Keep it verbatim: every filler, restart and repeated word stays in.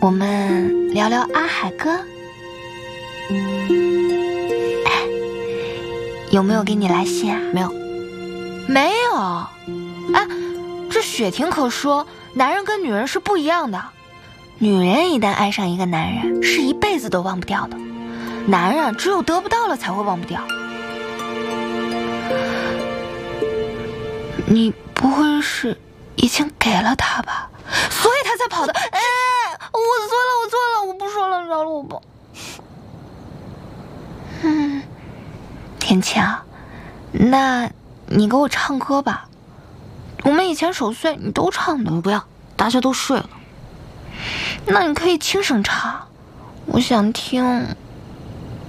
我们聊聊阿海哥。哎，有没有给你来信啊？ 没有。 没有？哎，这雪婷可说，男人跟女人是不一样的。女人一旦爱上一个男人，是一辈子都忘不掉的。男人只有得不到了才会忘不掉。你不会是已经给了他吧？所以他才跑的。哎，我错了，我错了，我不说了，饶了我吧。嗯，天晴，那你给我唱歌吧。我们以前守岁你都唱的。 我们不要，大家都睡了。 那你可以轻声唱，我想听。